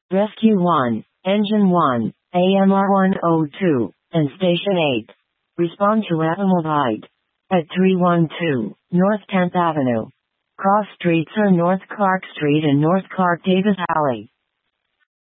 Rescue 1, Engine 1, AMR 102, and Station 8. Respond to automobile at 312 North 10th Avenue. Cross streets are North Clark Street and North Clark Davis Alley.